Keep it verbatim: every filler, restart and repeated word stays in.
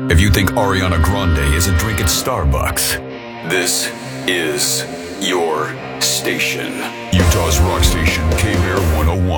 If you think Ariana Grande is a drink at Starbucks, this is your station. Utah's rock station, K-Bear one oh one.